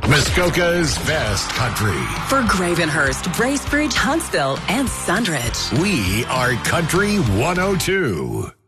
Muskoka's best country. For Gravenhurst, Bracebridge, Huntsville, and Sundridge. We are Country 102.